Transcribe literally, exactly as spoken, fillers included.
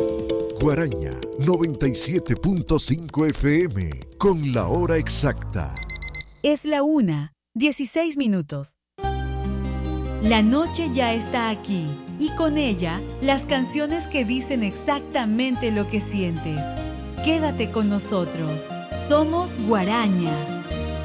Guaraña noventa y siete punto cinco F M con la hora exacta. Es la una, dieciséis minutos. La noche ya está aquí y con ella las canciones que dicen exactamente lo que sientes. Quédate con nosotros. Somos Guaraña.